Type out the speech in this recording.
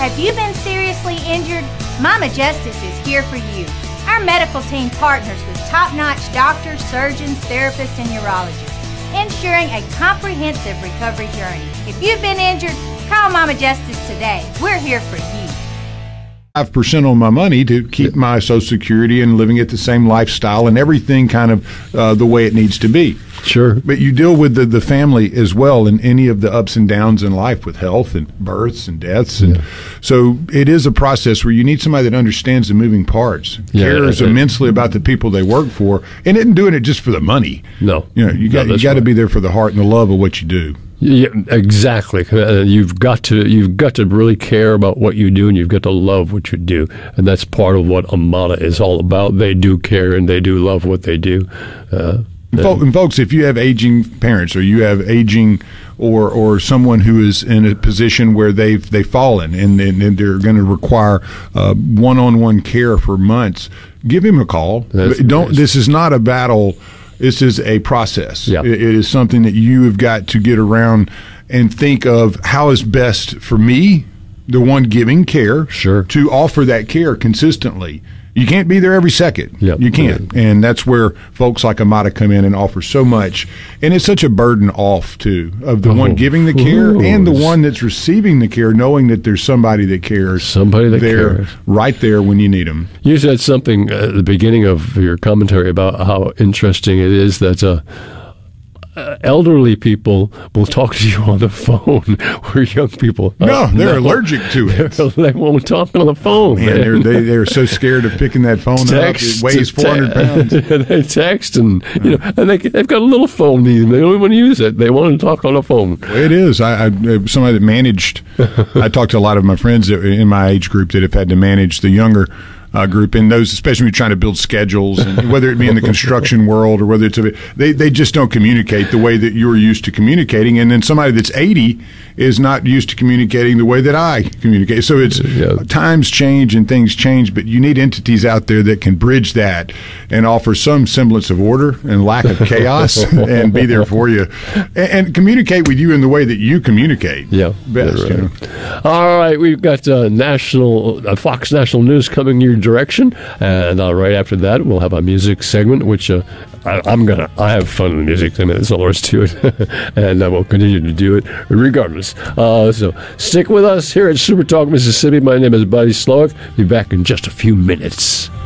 Have you been seriously injured? Mama Justice is here for you. Our medical team partners with top-notch doctors, surgeons, therapists, and urologists, ensuring a comprehensive recovery journey. If you've been injured, call Mama Justice today. We're here for you. 5% on my money to keep my Social Security and living at the same lifestyle and everything kind of the way it needs to be. Sure. But you deal with the family as well in any of the ups and downs in life with health and births and deaths. And so it is a process where you need somebody that understands the moving parts, cares immensely about the people they work for, and isn't doing it just for the money. No. You got to be there for the heart and the love of what you do. Yeah, exactly. You've got to really care about what you do, and you've got to love what you do, and that's part of what Amana is all about. They do care and they do love what they do. And folks, if you have aging parents or you have aging or someone who is in a position where they've fallen and they're going to require one-on-one care for months, give him a call. This is not a battle. This is a process. Yeah. It is something that you have got to get around and think of how is best for me, the one giving care, to offer that care consistently. You can't be there every second. Yep. You can't. And that's where folks like Amada come in and offer so much. And it's such a burden off, too, of the one giving the care and the one that's receiving the care, knowing that there's somebody that cares. Somebody that cares. Right there when you need them. You said something at the beginning of your commentary about how interesting it is that elderly people will talk to you on the phone, where young people they're allergic to it. They won't talk on the phone. Man, they're so scared of picking that phone up. It weighs 400 pounds. They text and and they've got a little phone. They don't want to use it. They want to talk on the phone. It is. Somebody that managed. I talked to a lot of my friends in my age group that have had to manage the younger group, and those, especially when you're trying to build schedules, and whether it be in the construction world or whether it's they just don't communicate the way that you're used to communicating, and then somebody that's 80 is not used to communicating the way that I communicate. So it's times change and things change, but you need entities out there that can bridge that and offer some semblance of order and lack of chaos and be there for you and communicate with you in the way that you communicate. Best. Right. All right, we've got Fox National News coming your direction, and right after that we'll have a music segment, which I have fun in the music segment. That's all there is to it, and I will continue to do it regardless. So stick with us here at Super Talk Mississippi. My name is Buddy Slowick. Be back in just a few minutes.